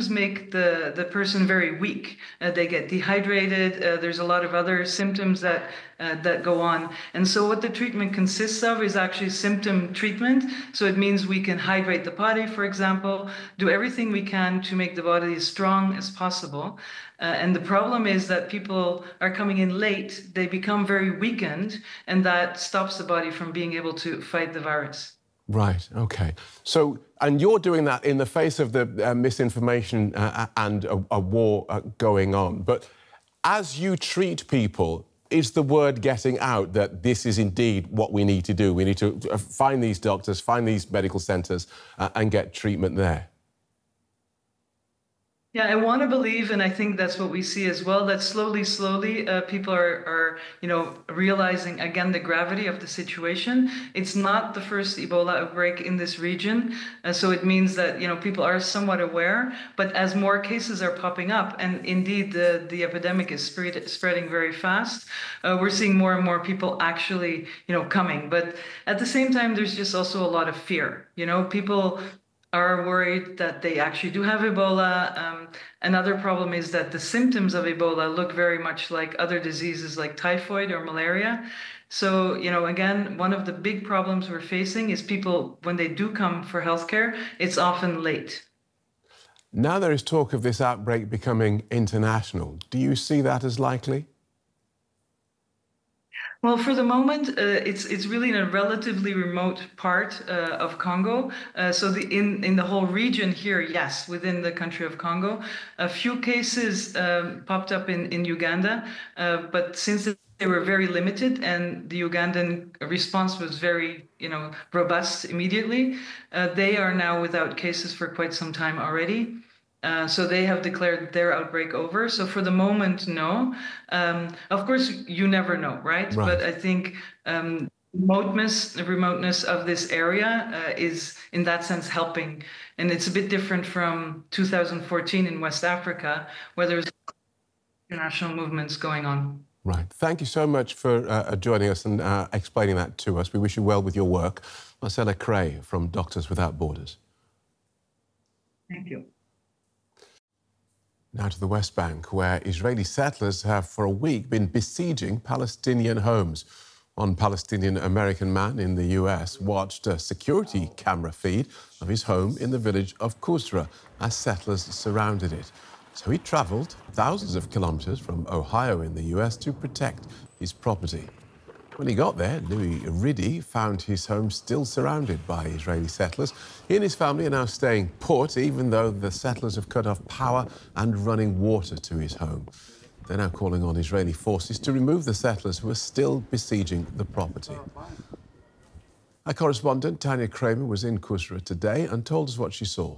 make the person very weak. They get dehydrated. There's a lot of other symptoms that go on. And so what the treatment consists of is actually symptom treatment. So it means we can hydrate the body, for example, do everything we can to make the body as strong as possible. And the problem is that people are coming in late, they become very weakened, and that stops the body from being able to fight the virus. Right, OK. So, and you're doing that in the face of the misinformation and a war going on. But as you treat people, is the word getting out that this is indeed what we need to do? We need to find these doctors, find these medical centres and get treatment there? Yeah, I want to believe, and I think that's what we see as well, that slowly, people are realizing again the gravity of the situation. It's not the first Ebola outbreak in this region, so it means that people are somewhat aware. But as more cases are popping up, and indeed the epidemic is spreading very fast, we're seeing more and more people actually coming. But at the same time, there's just also a lot of fear. People are worried that they actually do have Ebola. Another problem is that the symptoms of Ebola look very much like other diseases like typhoid or malaria. So, again, one of the big problems we're facing is people, when they do come for healthcare, it's often late. Now there is talk of this outbreak becoming international. Do you see that as likely? Well, for the moment, it's really in a relatively remote part of Congo. So in the whole region here, yes, within the country of Congo, a few cases popped up in Uganda, but since they were very limited and the Ugandan response was very, robust immediately, they are now without cases for quite some time already. So they have declared their outbreak over. So for the moment, no. Of course, you never know, right? But I think the remoteness of this area is, in that sense, helping. And it's a bit different from 2014 in West Africa, where there's international movements going on. Right. Thank you so much for joining us and explaining that to us. We wish you well with your work. Marcella Cray from Doctors Without Borders. Thank you. Now to the West Bank, where Israeli settlers have for a week been besieging Palestinian homes. One Palestinian-American man in the US watched a security camera feed of his home in the village of Qusra as settlers surrounded it. So he travelled thousands of kilometres from Ohio in the US to protect his property. When he got there, Louis Riddy found his home still surrounded by Israeli settlers. He and his family are now staying put, even though the settlers have cut off power and running water to his home. They're now calling on Israeli forces to remove the settlers who are still besieging the property. Our correspondent, Tanya Kramer, was in Qusra today and told us what she saw.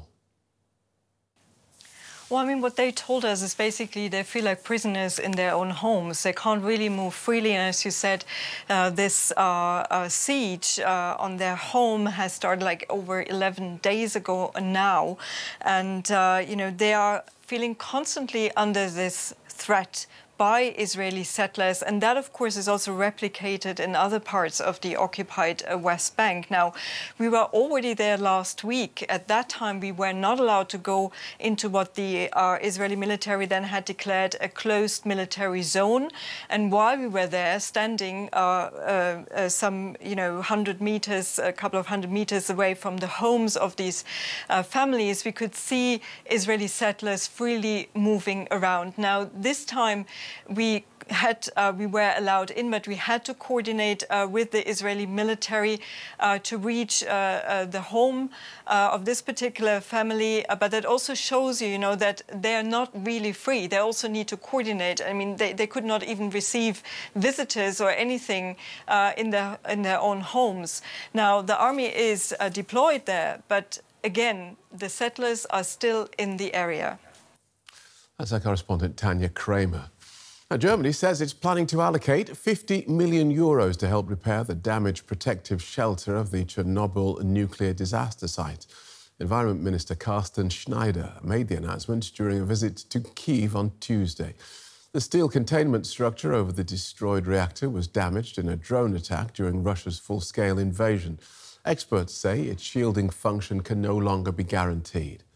Well, I mean, what they told us is basically they feel like prisoners in their own homes. They can't really move freely. And as you said, this siege on their home has started like over 11 days ago now. And, they are feeling constantly under this threat by Israeli settlers, and that, of course, is also replicated in other parts of the occupied West Bank. Now, we were already there last week. At that time, we were not allowed to go into what the Israeli military then had declared a closed military zone. And while we were there, standing some, 100 meters, a couple of 100 meters away from the homes of these families, we could see Israeli settlers freely moving around. Now, this time, we were allowed in, but we had to coordinate with the Israeli military to reach the home of this particular family. But that also shows you, that they're not really free. They also need to coordinate. I mean, they could not even receive visitors or anything in their own homes. Now, the army is deployed there, but again, the settlers are still in the area. That's our correspondent, Tanya Kramer. Now, Germany says it's planning to allocate 50 million euros to help repair the damaged protective shelter of the Chernobyl nuclear disaster site. Environment Minister Carsten Schneider made the announcement during a visit to Kyiv on Tuesday. The steel containment structure over the destroyed reactor was damaged in a drone attack during Russia's full-scale invasion. Experts say its shielding function can no longer be guaranteed.